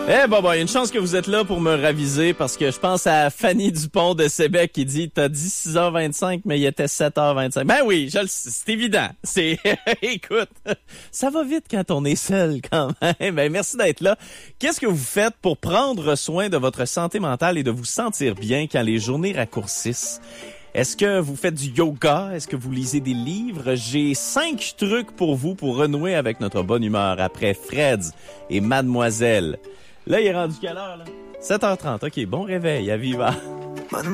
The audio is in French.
Eh bon, une chance que vous êtes là pour me raviser parce que je pense à Fanny Dupont de Sébec qui dit t'as dit 6h25 mais il était 7h25. Ben oui, c'est évident. Écoute, ça va vite quand on est seul quand même. Ben merci d'être là. Qu'est-ce que vous faites pour prendre soin de votre santé mentale et de vous sentir bien quand les journées raccourcissent? Est-ce que vous faites du yoga? Est-ce que vous lisez des livres? J'ai 5 trucs pour vous pour renouer avec notre bonne humeur après Freds et Mademoiselle. Là, il est rendu quelle heure, là? 7h30. OK, bon réveil, à Viva.